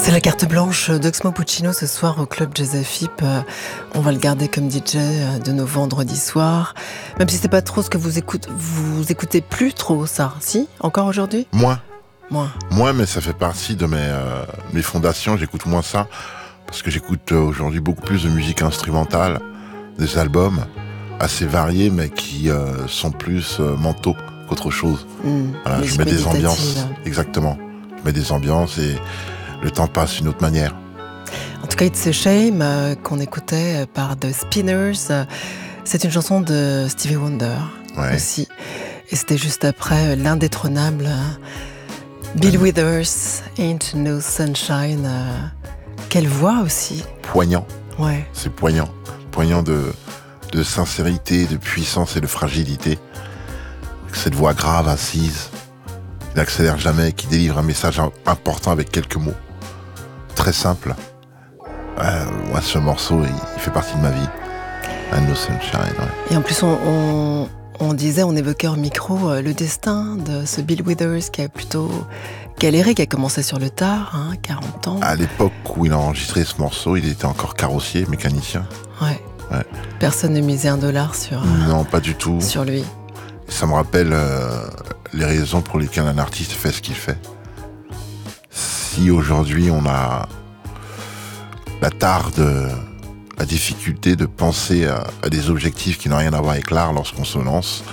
C'est la carte blanche d'Oxmo Puccino ce soir au Club Jazz Afip. On va le garder comme DJ de nos vendredis soirs. Même si c'est pas trop ce que vous écoutez plus trop ça, si? Encore aujourd'hui? Moins, Moins. mais ça fait partie de mes fondations. J'écoute moins ça parce que j'écoute aujourd'hui beaucoup plus de musique instrumentale, des albums assez variés, mais qui sont plus mentaux qu'autre chose. Voilà, je mets des ambiances, exactement. Je mets des ambiances et le temps passe d'une autre manière. En tout cas, It's a Shame, qu'on écoutait par The Spinners, c'est une chanson de Stevie Wonder aussi. Et c'était juste après l'indétrônable Bill Withers, Ain't No Sunshine. Quelle voix aussi. Poignant. Ouais. C'est poignant. Poignant de sincérité, de puissance et de fragilité. Cette voix grave, assise, qui n'accélère jamais, qui délivre un message important avec quelques mots. Très simple. Moi, ce morceau, il fait partie de ma vie. Ain't No Sunshine. Ouais. Et en plus, on évoquait au micro le destin de ce Bill Withers qui a plutôt galéré, qui a commencé sur le tard, 40 ans. À l'époque où il a enregistré ce morceau, il était encore carrossier, mécanicien. Ouais. Personne ne misait $1 sur. Non, pas du tout. Sur lui. Ça me rappelle les raisons pour lesquelles un artiste fait ce qu'il fait. Si aujourd'hui on a la tare la difficulté de penser à des objectifs qui n'ont rien à voir avec l'art lorsqu'on se lance,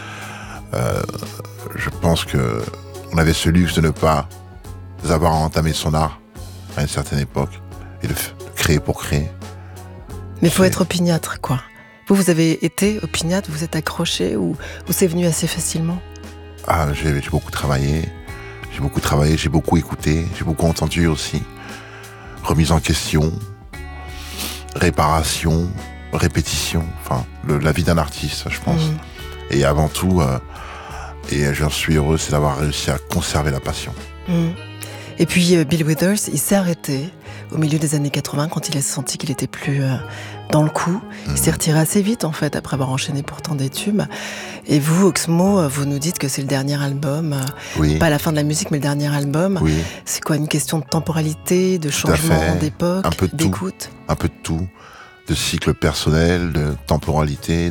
je pense que on avait ce luxe de ne pas avoir entamé son art à une certaine époque et de créer pour créer. Mais il faut être opiniâtre, quoi. Vous avez été opiniâtre, vous êtes accroché ou c'est venu assez facilement? J'ai beaucoup travaillé, j'ai beaucoup écouté, j'ai beaucoup entendu aussi. Remise en question, réparation, répétition, enfin, la vie d'un artiste, je pense. Et avant tout, et j'en suis heureux, c'est d'avoir réussi à conserver la passion. Et puis Bill Withers, il s'est arrêté au milieu des années 80 quand il a senti qu'il était plus dans le coup. Il s'est retiré assez vite en fait après avoir enchaîné pourtant des tubes. Et vous, Oxmo, vous nous dites que c'est le dernier album, pas la fin de la musique mais le dernier album. Oui. C'est quoi, une question de temporalité, de changement d'époque, d'écoute? Un peu de tout, de cycle personnel, de temporalité,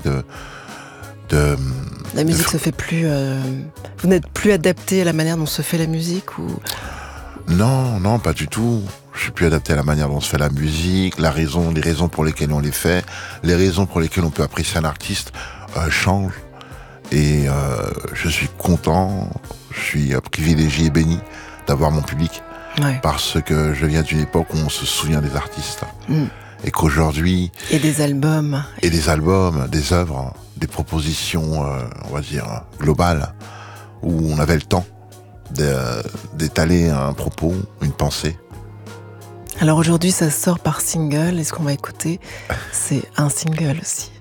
la musique se fait plus. Vous n'êtes plus adapté à la manière dont se fait la musique ou? Non, pas du tout. Je suis plus adapté à la manière dont se fait la musique, les raisons pour lesquelles on les fait, les raisons pour lesquelles on peut apprécier un artiste changent. Et je suis content, je suis privilégié et béni d'avoir mon public. Parce que je viens d'une époque où on se souvient des artistes. Et qu'aujourd'hui... Et des albums. Et des albums, des œuvres, des propositions, on va dire, globales, où on avait le temps d'étaler un propos, une pensée. Alors aujourd'hui, ça sort par single, et ce qu'on va écouter, c'est un single aussi.